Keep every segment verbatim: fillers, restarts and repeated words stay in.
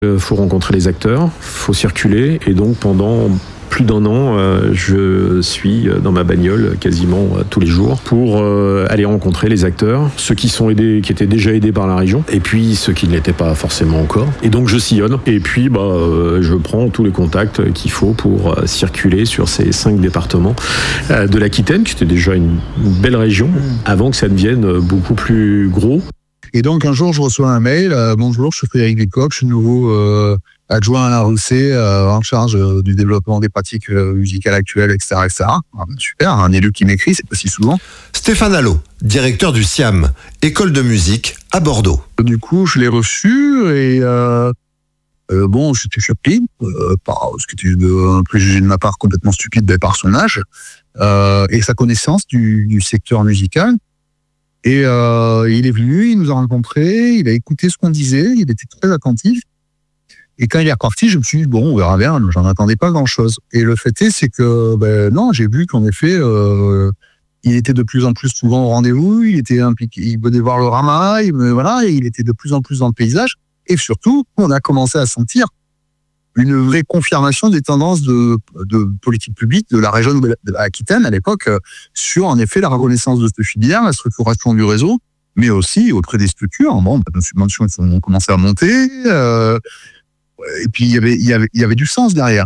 Il faut rencontrer les acteurs, il faut circuler, et donc pendant plus d'un an, euh, je suis dans ma bagnole quasiment euh, tous les jours pour euh, aller rencontrer les acteurs, ceux qui sont aidés, qui étaient déjà aidés par la région, et puis ceux qui ne l'étaient pas forcément encore. Et donc je sillonne, et puis bah, euh, je prends tous les contacts qu'il faut pour euh, circuler sur ces cinq départements euh, de l'Aquitaine, qui était déjà une, une belle région, avant que ça devienne beaucoup plus gros. Et donc un jour, je reçois un mail. Euh, Bonjour, je suis Frédéric Wilcock, je suis nouveau euh, adjoint à la R E C, euh, en charge euh, du développement des pratiques euh, musicales actuelles, et cetera, et cetera. Ah, ben, super, un élu qui m'écrit, c'est pas si souvent. Stéphane Allot, directeur du SIAM, école de musique à Bordeaux. Du coup, je l'ai reçu et euh, euh, bon, j'étais surpris euh, par ce qui était de, un préjugé de ma part complètement stupide ben, par son âge euh, et sa connaissance du, du secteur musical. Et euh, il est venu, il nous a rencontrés, il a écouté ce qu'on disait, il était très attentif. Et quand il est reparti, je me suis dit, bon, on verra bien, j'en attendais pas grand-chose. Et le fait est, c'est que, ben non, j'ai vu qu'en effet, euh, il était de plus en plus souvent au rendez-vous, il était impliqué, il venait voir le Rama, il, voilà, il était de plus en plus dans le paysage. Et surtout, on a commencé à sentir une vraie confirmation des tendances de, de politique publique de la région de l'Aquitaine à l'époque sur, en effet, la reconnaissance de cette filière, la structuration du réseau, mais aussi auprès des structures. Bon, nos subventions ont commencé à monter, euh, et puis il y avait, il y avait, il y avait du sens derrière.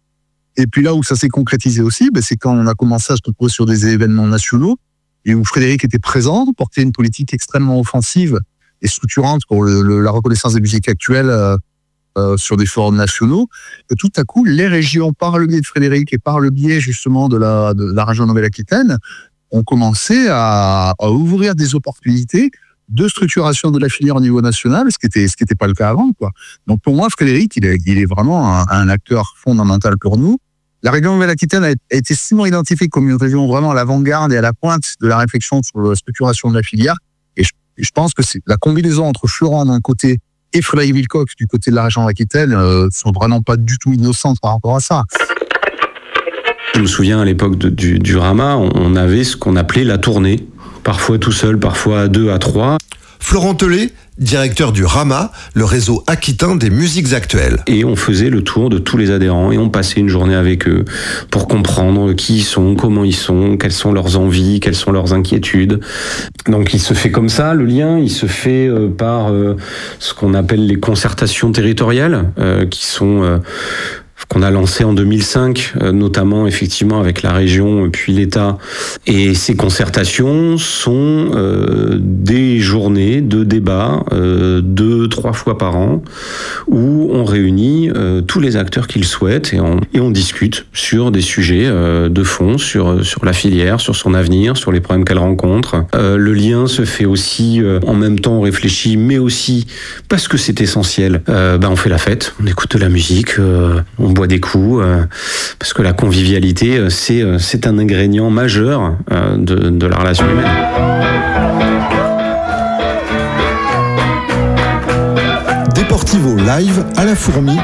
Et puis là où ça s'est concrétisé aussi, ben, c'est quand on a commencé à se retrouver sur des événements nationaux, et où Frédéric était présent, portait une politique extrêmement offensive et structurante pour le, le, la reconnaissance des musiques actuelles, euh, Euh, sur des forums nationaux, que tout à coup, les régions, par le biais de Frédéric et par le biais justement de la, de la région Nouvelle-Aquitaine, ont commencé à, à ouvrir des opportunités de structuration de la filière au niveau national, ce qui était, ce qui n'était pas le cas avant, quoi. Donc pour moi, Frédéric, il est, il est vraiment un, un acteur fondamental pour nous. La région Nouvelle-Aquitaine a, a été souvent identifiée comme une région vraiment à l'avant-garde et à la pointe de la réflexion sur la structuration de la filière. Et je, et je pense que c'est la combinaison entre Florent d'un côté et Frédéric Wilcock du côté de la région Aquitaine euh, sont vraiment pas du tout innocentes par rapport à ça. Je me souviens à l'époque de, du, du Rama, on avait ce qu'on appelait la tournée, parfois tout seul, parfois à deux, à trois. Florent Tellet, directeur du Rama, le réseau aquitain des musiques actuelles. Et on faisait le tour de tous les adhérents et on passait une journée avec eux pour comprendre qui ils sont, comment ils sont, quelles sont leurs envies, quelles sont leurs inquiétudes. Donc il se fait comme ça, le lien, il se fait euh, par euh, ce qu'on appelle les concertations territoriales, euh, qui sont... Euh, qu'on a lancé en deux mille cinq, euh, notamment effectivement avec la région puis l'État. Et ces concertations sont euh, des journées de débat, euh, deux, trois fois par an, où on réunit euh, tous les acteurs qui le souhaitent et on, et on discute sur des sujets euh, de fond, sur, sur la filière, sur son avenir, sur les problèmes qu'elle rencontre. Euh, le lien se fait aussi, euh, en même temps on réfléchit, mais aussi parce que c'est essentiel, euh, ben on fait la fête, on écoute de la musique, euh, on boit des coups, euh, parce que la convivialité, euh, c'est, euh, c'est un ingrédient majeur euh, de, de la relation humaine. Deportivo live à la Fourmi